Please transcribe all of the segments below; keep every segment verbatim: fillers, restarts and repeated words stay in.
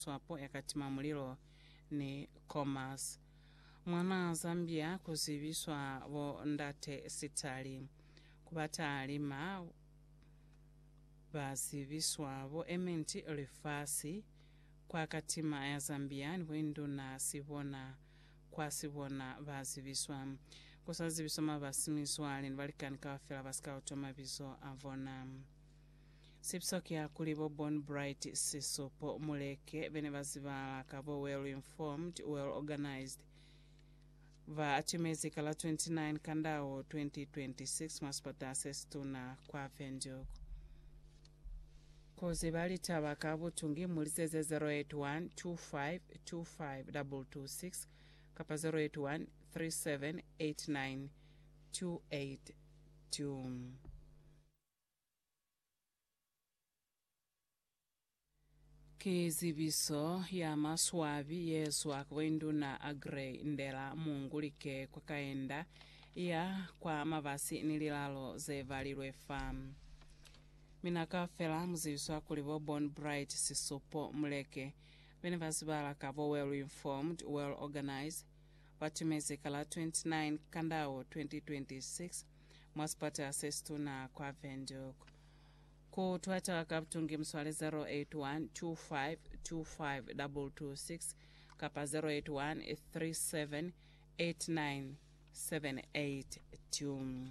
swapo yakatima mulilo ni commerce. Mwana Zambia kuzibiswa vo ndate sitali kubata alima bazibiswa vo ementi rifasi kwa katima ya Zambia niwindu na sibona kwa sibona bazibiswa kusazibiswa mabasimiswa linvalikanika wafela basika utoma bizo avona sipsoki ya kulibo Born Bright Sisopo muleke bene bazibala kabo well informed well organized va atimezi kala twenty-nine kandao twenty twenty-six maspata access tuna kwa venjo koze bali taba kabutungi mulizeze zero eight one two five two five two two six kapa zero eight one three seven eight nine two eight two. Kizibiso ya maswabi yeswa kwendu na agre ndela mungulike kwa kaenda ya kwa mavasi nililalo zevalilwe fam. Minaka fela muzibiswa kulibo Born Bright Sisopo muleke bene bazibala kabo well informed well organized vatimezi kala twenty-nine kandao twenty twenty-six mwaspata access tuna kwa venjoko ku twata wakabutungi mswale zero eight one two five two five two two six kapa zero eight one three seven eight nine seven eight two.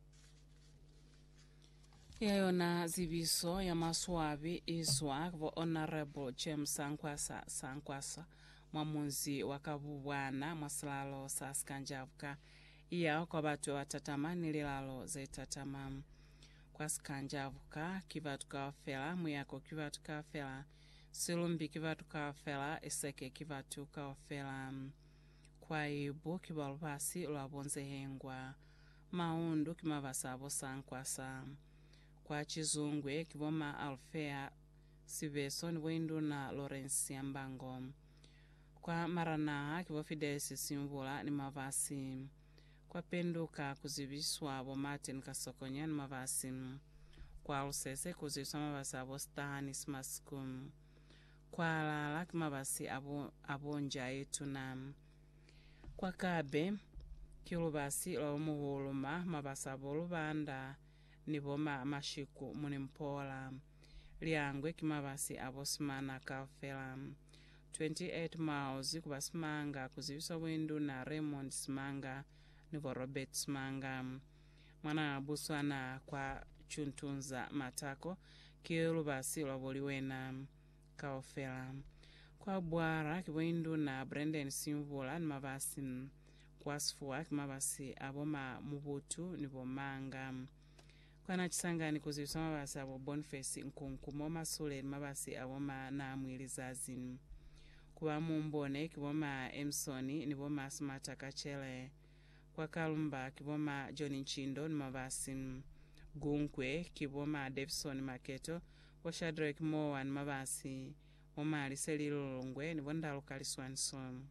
Yayona zibiso ya maswabi izwa vo Honorable James Sankwasa Sankwasa mwamunzi wakabubwana mwasalalo saskanjavuka iya kwa batu watatama nililalo zetatama kwa skanjavuka kivatuka fela muyako kivatuka fela silumbi kivatuka fela eseke kivatuka fela kwa ibu kibalubasi ulabonze hengwa maundu kimavasabo Sankwasa kwa chizungwe kiboma Alfea Siveso ni wendu na Lawrence Mbango kwa marana kibo Fides Simvula ni mavasi kwa penduka kuzibiswa abo Martin Kasokonya ni mavasi kwa Lusese kuzibiswa mavasi abo Stani Smaskum kwa Lala kimavasi abo abonja yetu na kwa Kabe kilubasi lo muhuluma mavasi abo Lubanda niboma mashiku munimpola liangwe kimavasi abo Simana Kafela twenty-eight miles kubasimanga kuzibiswa wendu na Raymond Simanga nivo Robert Simanga mwana buswana kwa chuntunza matako kilubasi lwaboliwena Kafela kwa bwara kiwendu na Brendan Simvula ni mavasi kwa sifua kimavasi abo ma mubutu nivo manga kwa na chisangani kuzibiswa mabasi abo Boniface Nkunkumo masule mabasi abo ma na mwilizazi kwa mumbone kiboma Emsoni niboma Smata Kachele kwa Kalumba kiboma John Nchindo ni mabasi Gunkwe kiboma Davison Maketo kwa Shadrack Mowa ni mabasi Oma Liselilongwe ni Wandalo Kaliswanson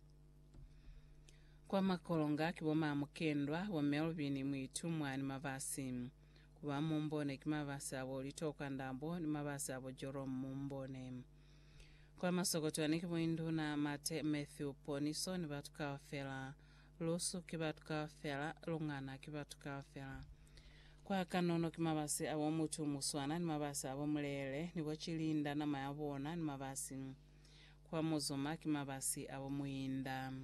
kwa Makolonga kiboma Mukendwa wa Melvin Mwitumwa ni mabasi kwa mumbone kimavasi abo litoka ndambo ni mabasi abo Jorom mumbone kwa Masokoto ni kibwindu na Mate Matthew Poniso ni batuka fela Lusu kibatuka fela Lungana kibatuka fela kwa Kanono kimavasi abo Mutu Muswana ni mabasi abo Mulele ni wachilinda na mayabona ni mabasi kwa Muzuma kimavasi abo Muinda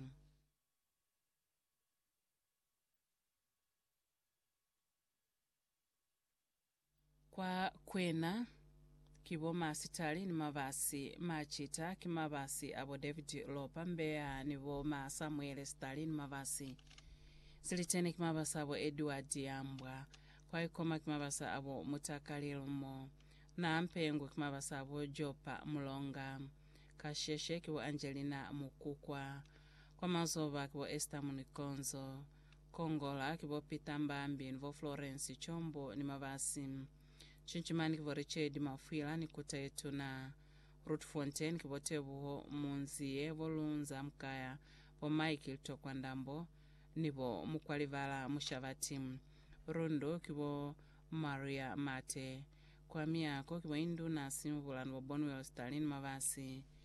kwa Kwena kiboma Sitali ni mavasi Machita kimavasi abo David Lopa Mbeya nivo ma Samuel Sitali ni mavasi Silitene kimavasi abo Edward Yambwa kwa Ikoma kimavasi abo Mutakalilomo na Mpengo kimavasi abo Jopa Mulonga Kasheshe kibo Angelina Mukukwa kwa Mazoba kibo Esther Munikonzo Kongola kibo Peter Mbambi nivo Florence Chombo ni mavasi Chinchimani kibo Richard Mafwila ni kutayetu na Ruth Fontaine kibo Tebuho Munzie Volunza Mkaya bo Michael Tokwa Ndambo nibo Mukwalivala Mushavati Rondo kibo Maria Mate kwa Miako kibo Indu na Simvula nibo Bonwell Stalin mavasi